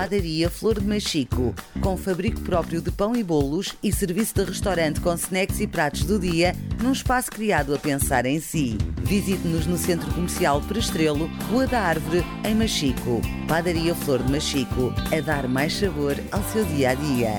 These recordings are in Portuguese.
Padaria Flor de Machico, com fabrico próprio de pão e bolos e serviço de restaurante com snacks e pratos do dia, num espaço criado a pensar em si. Visite-nos no Centro Comercial Prestrelo, Rua da Árvore, em Machico. Padaria Flor de Machico, a dar mais sabor ao seu dia-a-dia.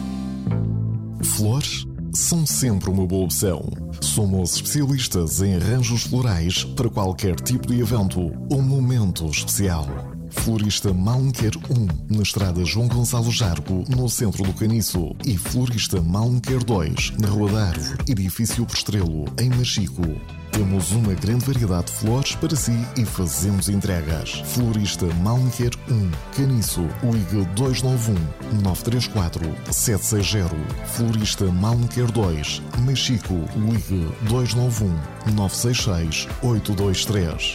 Flores são sempre uma boa opção. Somos especialistas em arranjos florais para qualquer tipo de evento ou momento especial. Florista Malmquer 1, na estrada João Gonçalo Jargo, no centro do Caniço. E Florista Malmquer 2, na Rua da Árvore, edifício Prestrelo, em Machico. Temos uma grande variedade de flores para si e fazemos entregas. Florista Malmquer 1, Caniço, ligue 291-934-760. Florista Malmquer 2, Machico, ligue 291-966-823.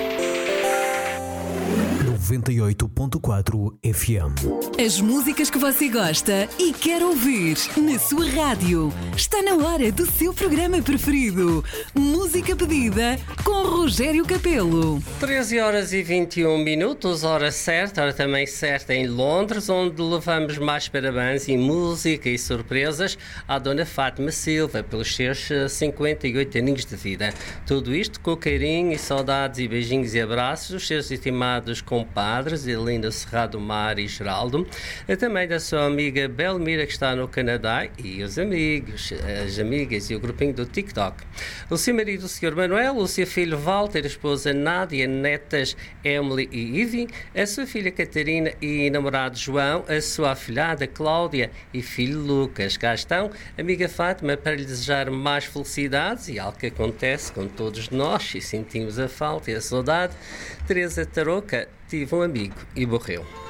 98.4 FM. As músicas que você gosta e quer ouvir na sua rádio. Está na hora do seu programa preferido. Música pedida com Rogério Capelo. 13h21, hora certa, hora também certa em Londres, onde levamos mais parabéns em música e surpresas à Dona Fátima Silva pelos seus 58 aninhos de vida. Tudo isto com carinho e saudades e beijinhos e abraços dos seus estimados compadres, Elinda Serrado Mar e Geraldo, também da sua amiga Belmira, que está no Canadá, e os amigos, as amigas e o grupinho do TikTok. O seu marido, o Sr. Manuel, o seu filho Walter, a esposa Nádia, netas Emily e Ivy, a sua filha Catarina e namorado João, a sua afilhada Cláudia e filho Lucas. Cá estão, amiga Fátima, para lhe desejar mais felicidades e algo que acontece com todos nós e sentimos a falta e a saudade. Teresa Tarouca, tive um amigo e morreu.